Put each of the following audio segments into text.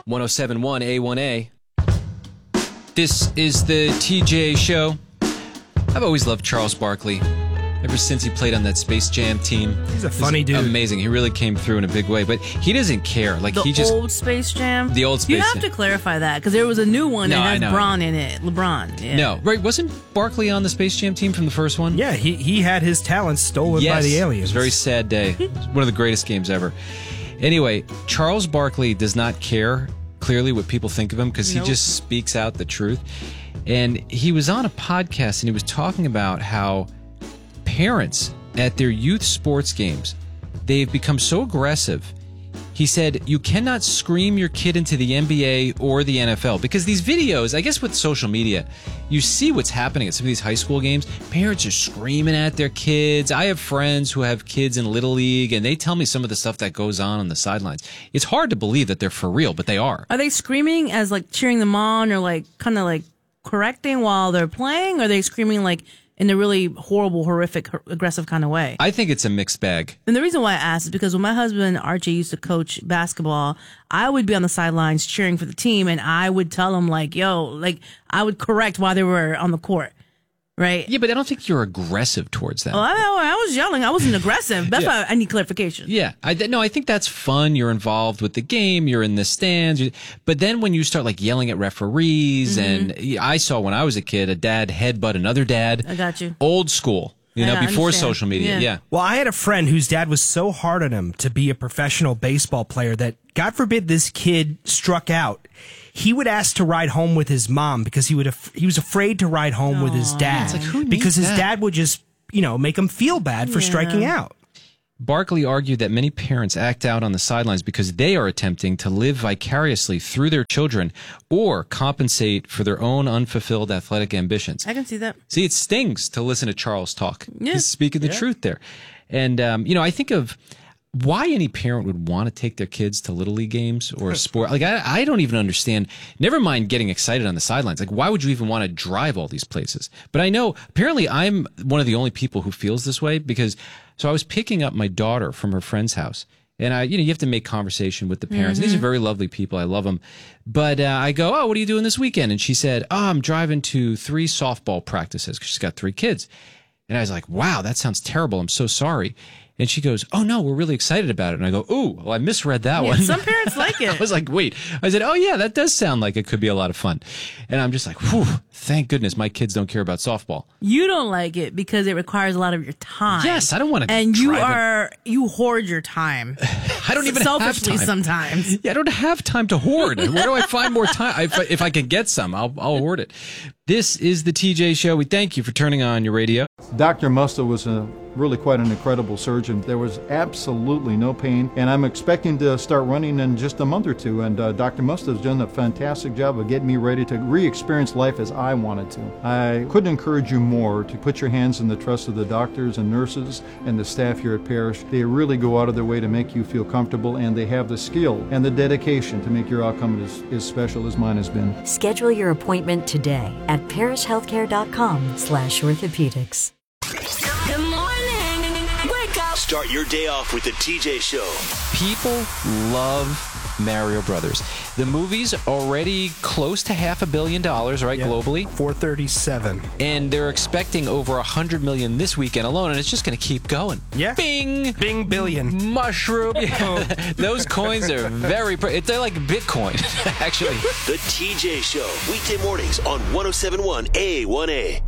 1071 A1A. This is the TJ Show. I've always loved Charles Barkley. Ever since he played on that Space Jam team. He's a funny dude. Amazing. He really came through in a big way. But he doesn't care. Like The old Space Jam? The old Space Jam. You have to clarify that, because there was a new one that has Bron in it. LeBron. Yeah. No. Right, wasn't Barkley on the Space Jam team from the first one? Yeah, he had his talents stolen by the aliens. It was a very sad day. It was one of the greatest games ever. Anyway, Charles Barkley does not care, clearly, what people think of him, because he just speaks out the truth. And he was on a podcast, and he was talking about how parents at their youth sports games, they've become so aggressive. He said, you cannot scream your kid into the NBA or the NFL, because these videos, I guess with social media, you see what's happening at some of these high school games. Parents are screaming at their kids. I have friends who have kids in Little League, and they tell me some of the stuff that goes on the sidelines. It's hard to believe that they're for real, but they are. Are they screaming as like cheering them on, or like kind of like correcting while they're playing? Or are they screaming like in a really horrible, horrific, aggressive kind of way? I think it's a mixed bag. And the reason why I asked is because when my husband, Archie, used to coach basketball, I would be on the sidelines cheering for the team, and I would tell them, like, yo, like, I would correct while they were on the court, right? Yeah, but I don't think you're aggressive towards them. Oh, I was yelling. I wasn't aggressive. That's why I need clarification. Yeah. I think that's fun. You're involved with the game. You're in the stands. But then when you start like yelling at referees, and I saw when I was a kid, a dad headbutt another dad. I got you. Old school. Before social media. Yeah. Well, I had a friend whose dad was so hard on him to be a professional baseball player that, God forbid, this kid struck out. He would ask to ride home with his mom because he was afraid to ride home with his dad. It's like, who needs because his that? dad would just, make him feel bad for striking out. Barkley argued that many parents act out on the sidelines because they are attempting to live vicariously through their children or compensate for their own unfulfilled athletic ambitions. I can see that. See, it stings to listen to Charles talk. Yeah. He's speaking the truth there. And, I think of why any parent would want to take their kids to Little League games or a sport. Like, I don't even understand. Never mind getting excited on the sidelines. Like, why would you even want to drive all these places? But I know, apparently, I'm one of the only people who feels this way because, so I was picking up my daughter from her friend's house. And you have to make conversation with the parents. These are very lovely people. I love them. But I go, oh, what are you doing this weekend? And she said, oh, I'm driving to 3 softball practices because she's got 3 kids. And I was like, wow, that sounds terrible. I'm so sorry. And she goes, oh, no, we're really excited about it. And I go, ooh, well, I misread that one. Some parents like it. I was like, wait. I said, oh, yeah, that does sound like it could be a lot of fun. And I'm just like, whew, thank goodness my kids don't care about softball. You don't like it because it requires a lot of your time. Yes, I don't want to And you hoard your time. I don't even have time. Selfishly sometimes. Yeah, I don't have time to hoard. Where do I find more time? If I can get some, I'll hoard it. This is the TJ Show. We thank you for turning on your radio. Dr. Musta was really quite an incredible surgeon. There was absolutely no pain, and I'm expecting to start running in just a month or two, and Dr. Musta has done a fantastic job of getting me ready to re-experience life as I wanted to. I couldn't encourage you more to put your hands in the trust of the doctors and nurses and the staff here at Parrish. They really go out of their way to make you feel comfortable, and they have the skill and the dedication to make your outcome as special as mine has been. Schedule your appointment today at parrishhealthcare.com/orthopedics. Good morning. Wake up. Start your day off with the TJ Show. People love Mario Brothers. The movie's already close to $500 million, right, globally? 437. And they're expecting over $100 million this weekend alone, and it's just going to keep going. Yeah. Bing! Bing billion. Mushroom. Yeah. Those coins are they're like Bitcoin, actually. The TJ Show. Weekday mornings on 1071 A1A.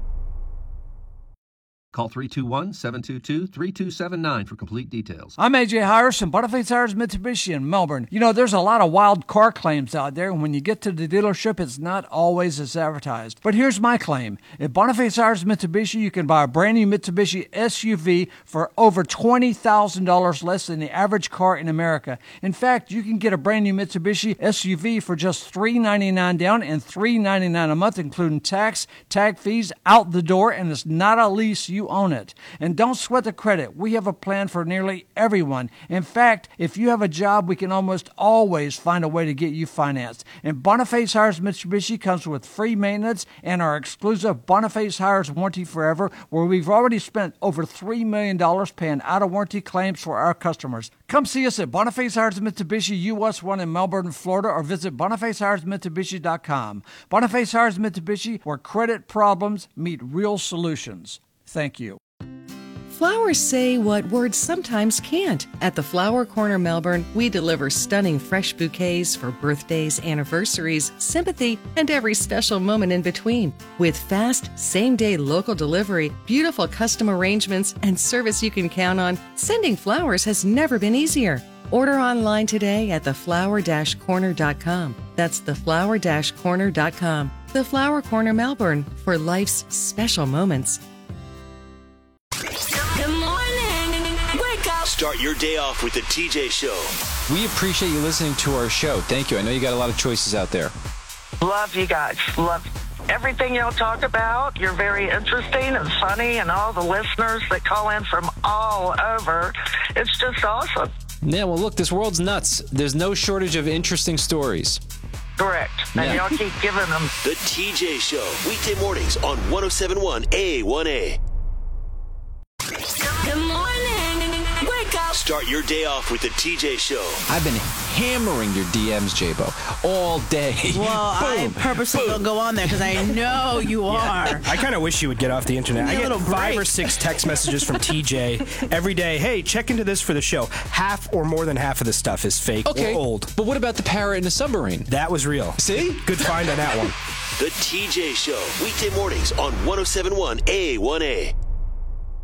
Call 321-722-3279 for complete details. I'm AJ Harris from Boniface Tires Mitsubishi in Melbourne. You know, there's a lot of wild car claims out there, and when you get to the dealership, it's not always as advertised. But here's my claim. At Boniface Tires Mitsubishi, you can buy a brand new Mitsubishi SUV for over $20,000 less than the average car in America. In fact, you can get a brand new Mitsubishi SUV for just $399 down and $399 a month, including tax, tag fees, out the door, and it's not a lease. You you own it. And don't sweat the credit. We have a plan for nearly everyone. In fact, if you have a job, we can almost always find a way to get you financed. And Boniface Hires Mitsubishi comes with free maintenance and our exclusive Boniface Hires Warranty Forever, where we've already spent over $3 million paying out-of-warranty claims for our customers. Come see us at Boniface Hires Mitsubishi US 1 in Melbourne, Florida, or visit BonifaceHiresMitsubishi.com. Boniface Hires Mitsubishi, where credit problems meet real solutions. Thank you. Flowers say what words sometimes can't. At the Flower Corner Melbourne, we deliver stunning fresh bouquets for birthdays, anniversaries, sympathy, and every special moment in between. With fast, same-day local delivery, beautiful custom arrangements, and service you can count on, sending flowers has never been easier. Order online today at theflower-corner.com. That's theflower-corner.com. The Flower Corner Melbourne, for life's special moments. Good morning. Wake up. Start your day off with the TJ Show. We appreciate you listening to our show. Thank you. I know you got a lot of choices out there. Love you guys. Love everything y'all talk about. You're very interesting and funny, and all the listeners that call in from all over. It's just awesome. Yeah, well, look, this world's nuts. There's no shortage of interesting stories. Correct. And y'all keep giving them. The TJ Show. Weekday mornings on 107.1 A1A. Good morning. Wake up. Start your day off with the TJ Show. I've been hammering your DMs, J-Bo, all day. Well, I purposely don't go on there because I know you are. I kind of wish you would get off the internet. I get 5 or 6 text messages from TJ every day. Hey, check into this for the show. Half or more than half of the stuff is fake or old. But what about the parrot in the submarine? That was real. See? Good find on that one. The TJ Show. Weekday mornings on 107.1 A1A.